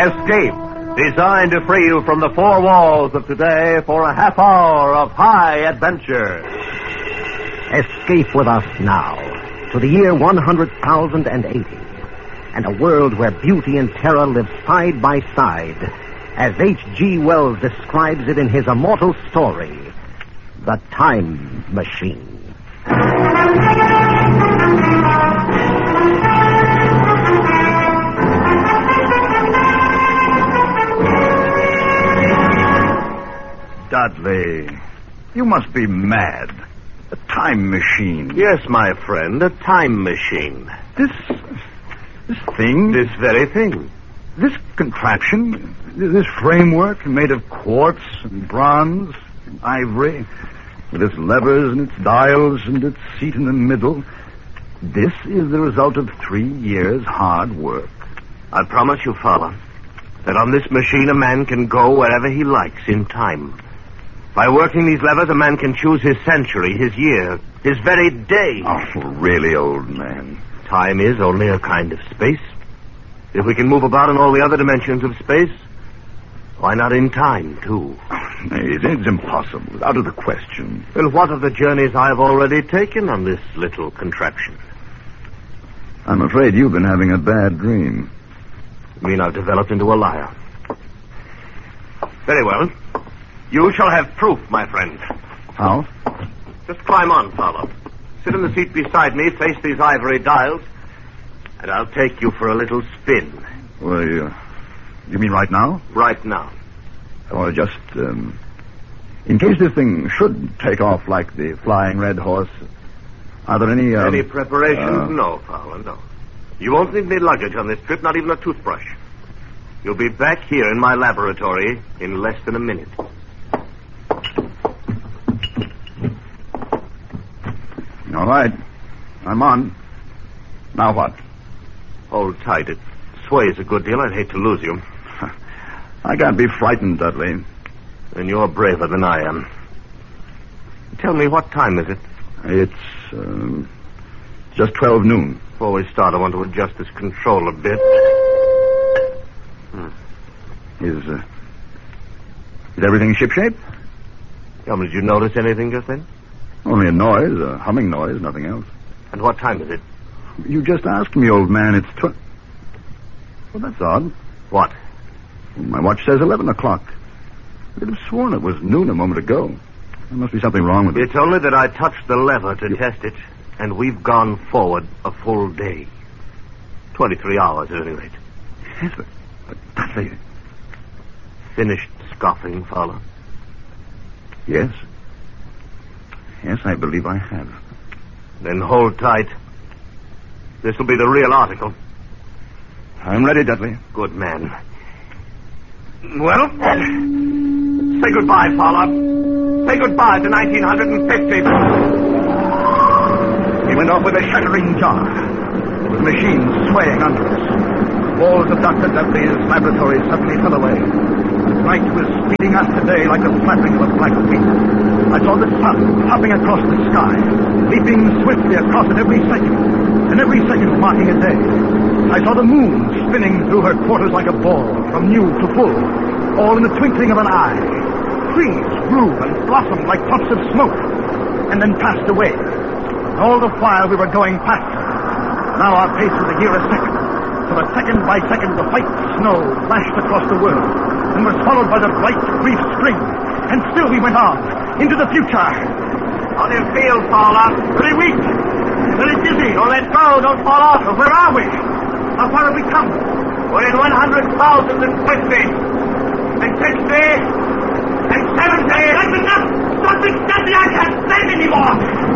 Escape, designed to free you from the four walls of today for a half hour of high adventure. Escape with us now to the year 100,080 and a world where beauty and terror live side by side, as H.G. Wells describes it in his immortal story, The Time Machine. Dudley, you must be mad. A time machine. Yes, my friend, a time machine. This thing? This very thing. This contraption? This framework made of quartz and bronze and ivory, with its levers and its dials and its seat in the middle. This is the result of 3 years' hard work. I promise you, Father, that on this machine a man can go wherever he likes in time. By working these levers, a man can choose his century, his year, his very day. Oh, really, old man. Time is only a kind of space. If we can move about in all the other dimensions of space, why not in time, too? It's impossible. Out of the question. Well, what of the journeys I have already taken on this little contraption? I'm afraid you've been having a bad dream. You mean I've developed into a liar? Very well. You shall have proof, my friend. How? Just climb on, Father. Sit in the seat beside me, face these ivory dials, and I'll take you for a little spin. Well, you mean right now? Right now. Or just, in case this thing should take off like the Flying Red Horse, are there any... Any preparations? No, Father, no. You won't need any luggage on this trip, not even a toothbrush. You'll be back here in my laboratory in less than a minute. All right. I'm on. Now what? Hold tight. It sways a good deal. I'd hate to lose you. I can't be frightened, Dudley. Then you're braver than I am. Tell me, what time is it? It's, just 12 noon. Before we start, I want to adjust this control a bit. Is everything shipshape? Did you notice anything just then? Only a noise, a humming noise, nothing else. And what time is it? You just asked me, old man. It's Well, that's odd. What? My watch says 11 o'clock. I could have sworn it was noon a moment ago. There must be something wrong with it. It's only that I touched the lever to test it, and we've gone forward a full day. 23 hours, at any rate. Yes, but Dudley... Finished scoffing, Fowler? Yes. Yes, I believe I have. Then hold tight. This will be the real article. I'm ready, Dudley. Good man. Well, say goodbye, Fowler. Say goodbye to 1950. He went off with a shattering jar, with the machine swaying under us. The walls of Dr. Dudley's laboratory suddenly fell away. Night was speeding us today like the flapping of a black wing. I saw the sun hopping across the sky, leaping swiftly across it every second, and every second marking a day. I saw the moon spinning through her quarters like a ball, from new to full, all in the twinkling of an eye. Trees grew and blossomed like puffs of smoke, and then passed away. And all the while we were going faster. Now our pace was a year a second. So that second by second the white snow flashed across the world, and was followed by the bright, brief spring. And still we went on, into the future. How do you feel, Fowler? Very weak, very dizzy. Don't let go, don't fall off. Where are we? How far have we come? We're in 100,050.